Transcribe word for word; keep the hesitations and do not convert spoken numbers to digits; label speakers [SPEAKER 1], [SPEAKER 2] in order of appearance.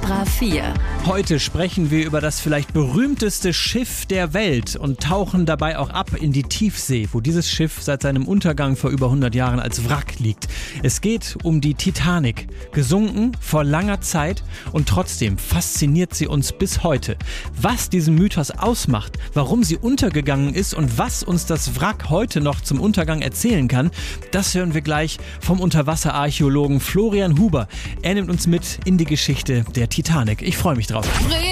[SPEAKER 1] SWR vier.
[SPEAKER 2] Heute sprechen wir über das vielleicht berühmteste Schiff der Welt und tauchen dabei auch ab in die Tiefsee, wo dieses Schiff seit seinem Untergang vor über hundert Jahren als Wrack liegt. Es geht um die Titanic, gesunken vor langer Zeit und trotzdem fasziniert sie uns bis heute. Was diesen Mythos ausmacht, warum sie untergegangen ist und was uns das Wrack heute noch zum Untergang erzählen kann, das hören wir gleich vom Unterwasserarchäologen Florian Huber. Er nimmt uns mit in die Geschichte der Titanic. Ich freue mich drauf.